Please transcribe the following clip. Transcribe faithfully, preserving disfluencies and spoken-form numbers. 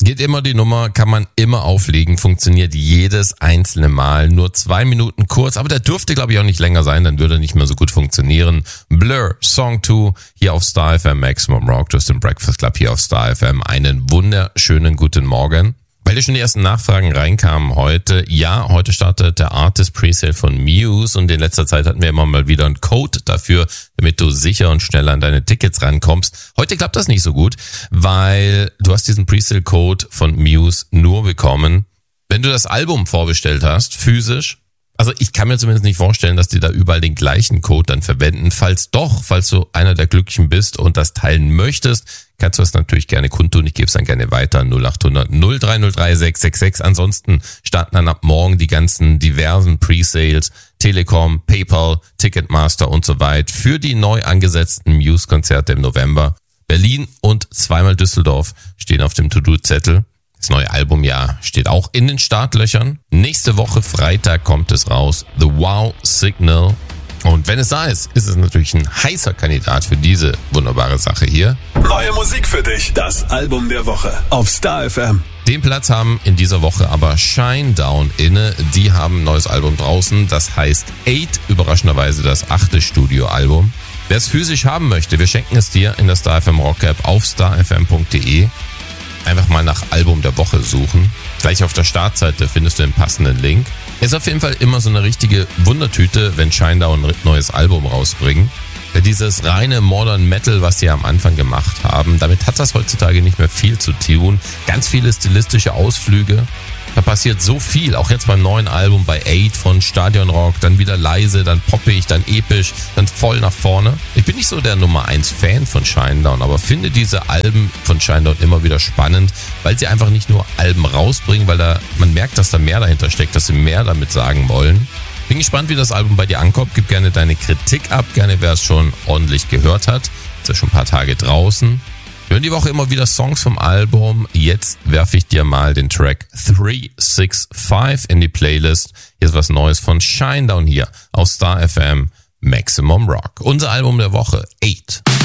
Geht immer die Nummer, kann man immer auflegen, funktioniert jedes einzelne Mal. Nur zwei Minuten kurz, aber der dürfte, glaube ich, auch nicht länger sein, dann würde er nicht mehr so gut funktionieren. Blur, Song zwei, hier auf Star F M, Maximum Rock, du hast den Breakfast Club hier auf Star F M. Einen wunderschönen guten Morgen. Weil ja schon die ersten Nachfragen reinkamen heute. Ja, heute startet der Artist Presale von Muse und in letzter Zeit hatten wir immer mal wieder einen Code dafür, damit du sicher und schnell an deine Tickets rankommst. Heute klappt das nicht so gut, weil du hast diesen Presale-Code von Muse nur bekommen, wenn du das Album vorbestellt hast, physisch. Also ich kann mir zumindest nicht vorstellen, dass die da überall den gleichen Code dann verwenden. Falls doch, falls du einer der Glücklichen bist und das teilen möchtest, kannst du es natürlich gerne kundtun. Ich gebe es dann gerne weiter. null acht hundert null drei null drei sechs sechs sechs. Ansonsten starten dann ab morgen die ganzen diversen Presales, Telekom, PayPal, Ticketmaster und so weiter für die neu angesetzten Muse-Konzerte im November. Berlin und zweimal Düsseldorf stehen auf dem To-Do-Zettel. Das neue Albumjahr steht auch in den Startlöchern. Nächste Woche Freitag kommt es raus. The Wow Signal. Und wenn es da ist, ist es natürlich ein heißer Kandidat für diese wunderbare Sache hier. Neue Musik für dich. Das Album der Woche auf Star F M. Den Platz haben in dieser Woche aber Shinedown inne. Die haben ein neues Album draußen. Das heißt Eight. Überraschenderweise das achte Studioalbum. Wer es physisch haben möchte, wir schenken es dir in der Star F M Rock App auf star f m punkt d e. Einfach mal nach Album der Woche suchen. Gleich auf der Startseite findest du den passenden Link. Ist auf jeden Fall immer so eine richtige Wundertüte, wenn Shinedown ein neues Album rausbringen. Dieses reine Modern Metal, was sie am Anfang gemacht haben, damit hat das heutzutage nicht mehr viel zu tun. Ganz viele stilistische Ausflüge. Da passiert so viel, auch jetzt beim neuen Album bei Eight von Stadion Rock, dann wieder leise, dann poppig, dann episch, dann voll nach vorne. Ich bin nicht so der Nummer eins Fan von Shinedown, aber finde diese Alben von Shinedown immer wieder spannend, weil sie einfach nicht nur Alben rausbringen, weil da man merkt, dass da mehr dahinter steckt, dass sie mehr damit sagen wollen. Bin gespannt, wie das Album bei dir ankommt. Gib gerne deine Kritik ab, gerne wer es schon ordentlich gehört hat. Ist ja schon ein paar Tage draußen. Wir hören die Woche immer wieder Songs vom Album. Jetzt werfe ich dir mal den Track drei sechs fünf in die Playlist. Hier ist was Neues von Shinedown hier auf Star F M Maximum Rock. Unser Album der Woche, Eight.